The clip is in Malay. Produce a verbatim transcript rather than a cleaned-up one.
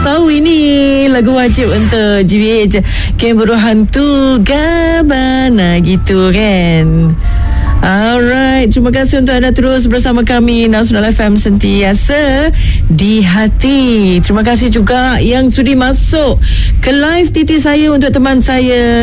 tahu ini lagu wajib untuk G B H. Kemburu hantu Gabbana gitu kan. Alright, terima kasih untuk anda terus bersama kami Nasional F M sentiasa di hati. Terima kasih juga yang sudi masuk ke live Titi saya untuk teman saya